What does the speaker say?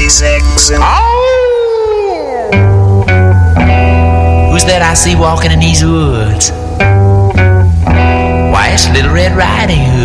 SpaceX and... Who's that I see walking in these woods? Why, it's Little Red Riding Hood.